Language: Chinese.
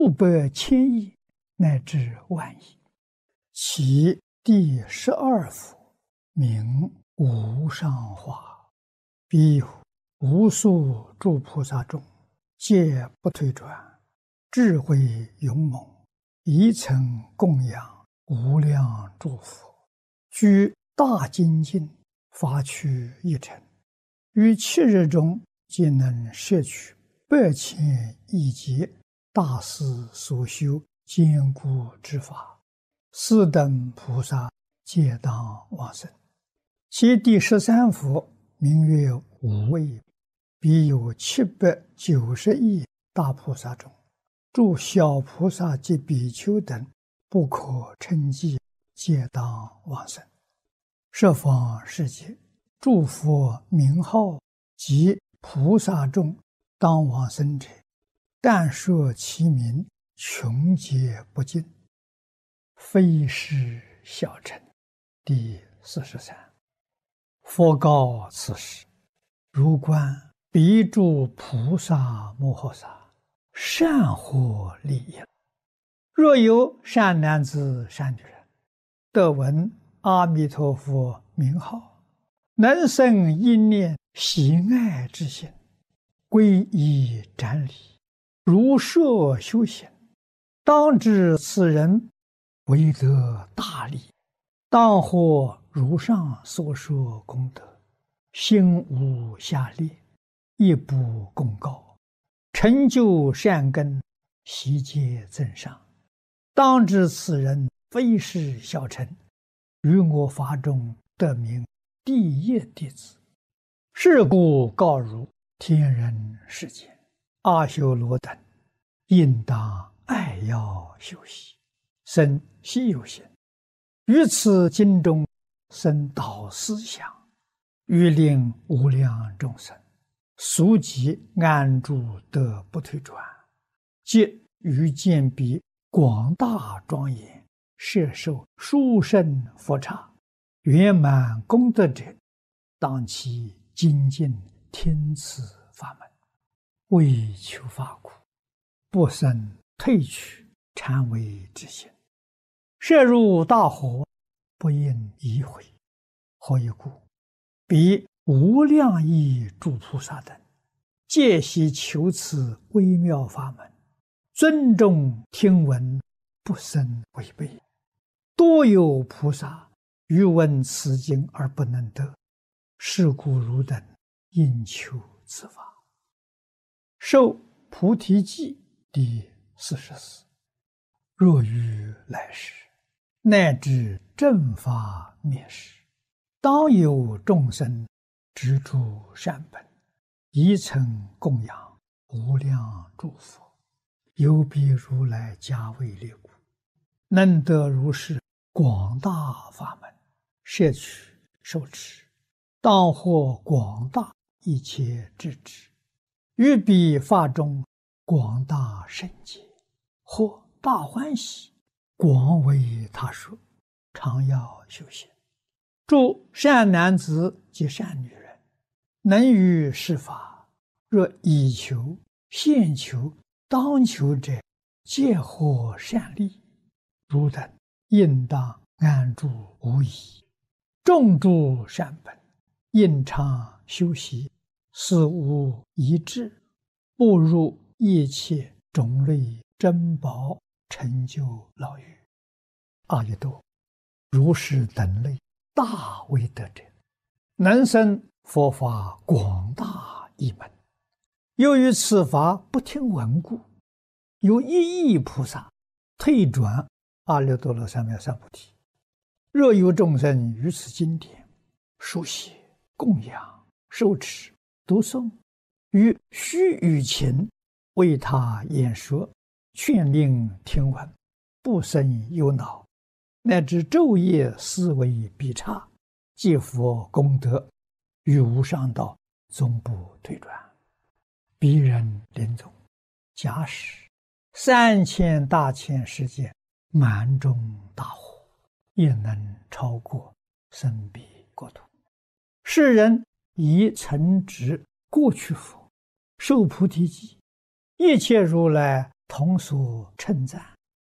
500,000亿乃至万亿。其第12佛名无上化，彼有无数诸菩萨众，皆不退转，智慧勇猛，一曾供养无量诸佛，居大精进，发趣一尘，于7日中皆能摄取8,000亿劫大师所修坚固之法，斯等菩萨皆当往生。其第13佛名曰无畏，彼有790亿大菩萨中，诸小菩萨及比丘等不可称计，皆当往生。十方世界诸佛名号及菩萨众当往生者，但说其名，穷劫不尽，非是小乘。第43。佛告此时：如观彼诸菩萨摩诃萨，善获利益。若有善男子善女人，得闻阿弥陀佛名号，能生一念喜爱之心，皈依瞻礼，如设修行，当知此人为得大利，当获如上所说功德，心无下劣，亦不共高，成就善根，悉皆增上。当知此人非是小乘，于我法中得名第一弟子。是故告汝天人世间阿修罗等，应当爱要修习，生希有心，于此经中生导思想，欲令无量众生速即安住得不退转，即于见彼广大庄严，摄受殊胜佛刹，圆满功德者，当其精进听此法门，为求法故，不生退去谄媚之心，摄入大火，不应移回。何以故？彼无量亿诸菩萨等，皆悉求此微妙法门，尊重听闻，不生违背。多有菩萨欲闻此经而不能得，是故汝等应求此法。受菩提记第44。若于来世，乃至正法灭世，当有众生执著善本，一曾供养无量诸佛，有彼如来加为列故，能得如是广大法门，摄取受持，当获广大一切智智，于彼法中广大圣解，或大欢喜，广为他说，常要修行。诸善男子及善女人，能于是法，若以求、现求、当求者，皆获善利。汝等应当安住无疑，种诸善本，应常修习，死无遗志，步入一切种类珍宝，成就牢狱。阿逸多，如是等类大威德者，能生佛法广大一门。由于此法不听闻故，有1亿菩萨退转阿耨多罗三藐三菩提。若有众生于此经典书写、供养、受持、读诵，于须臾前为他演说，劝令听闻，不生忧恼，乃至昼夜思维必差，皆佛功德，于无上道终不退转。彼人临终，假使3000大千世界满中大火，也能超过生彼国土。世人以曾执过去佛，受菩提记，一切如来同所称赞。